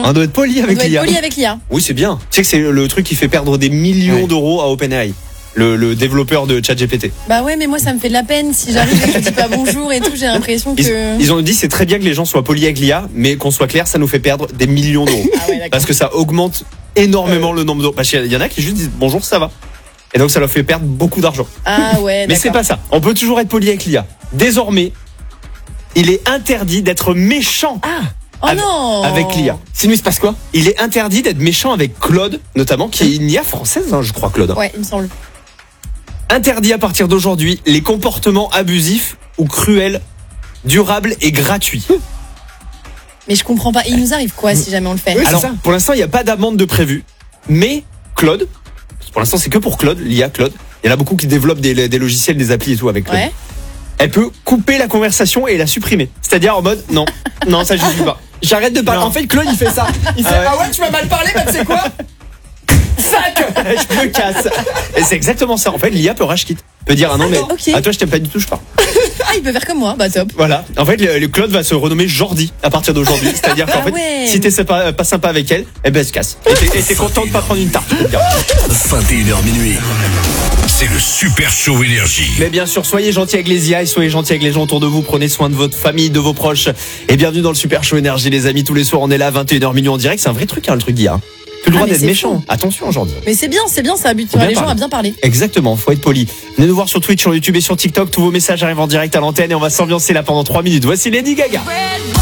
On doit être poli On avec doit être l'IA. poli avec l'IA. Oui, c'est bien. Tu sais que c'est le truc qui fait perdre des millions d'euros à OpenAI, le développeur de ChatGPT. Bah ouais, mais moi ça me fait de la peine si j'arrive et que je dis pas bonjour et tout, j'ai l'impression que. Ils ont dit c'est très bien que les gens soient polis avec l'IA, mais qu'on soit clair, ça nous fait perdre des millions d'euros. Ah ouais, d'accord. Parce que ça augmente énormément le nombre d'euros. Parce qu'il y en a qui juste disent bonjour, ça va. Et donc ça leur fait perdre beaucoup d'argent. Ah ouais, Mais c'est d'accord. pas ça. On peut toujours être poli avec l'IA. Désormais, il est interdit d'être méchant. Oh non. Avec l'IA. Sinon, il se passe quoi? Il est interdit d'être méchant avec Claude, notamment, qui est une IA française, hein, je crois, Claude. Ouais, il me semble. Interdit à partir d'aujourd'hui les comportements abusifs ou cruels, durables et gratuits. Mais je comprends pas. Il nous arrive quoi si jamais on le fait? Oui, c'est Alors, ça. pour l'instant, il n'y a pas d'amende de prévu. Mais Claude, pour l'instant, c'est que pour Claude, l'IA Claude. Il y en a beaucoup qui développent des logiciels, des applis et tout avec Claude. Ouais. Elle peut couper la conversation et la supprimer. C'est-à-dire en mode, non, ça je suis pas. J'arrête de parler. Non. En fait, Claude, il fait ça. Il fait Ah ouais. tu m'as mal parlé, bah tu sais quoi? Sac. Je me casse. Et c'est exactement ça. En fait, l'IA peut rage quitte. Peut dire, ah non, mais Ok. à toi, je t'aime pas du tout, je pars. Ah, il peut faire comme moi. Bah top. Voilà. En fait, le Claude va se renommer Jordi à partir d'aujourd'hui. C'est-à-dire qu'en Ah fait, ouais. si t'es pas sympa avec elle, eh ben, elle se casse. Et t'es content de pas prendre une tarte. je peux te dire. 21h minuit. C'est le Super Show Énergie. Mais bien sûr, soyez gentils avec les IA et soyez gentils avec les gens autour de vous. Prenez soin de votre famille, de vos proches. Et bienvenue dans le Super Show Énergie, les amis. Tous les soirs, on est là, 21h minuit en direct. C'est un vrai truc, hein, le truc d'IA. Plus le droit mais d'être c'est méchant. fou. Attention, Jordi. Mais c'est bien, ça habite Faut bien les gens parler. à bien parler. Exactement, faut être poli. Venez nous voir sur Twitch, sur YouTube et sur TikTok. Tous vos messages arrivent en direct à l'antenne et on va s'ambiancer là pendant 3 minutes. Voici Lady Gaga. Red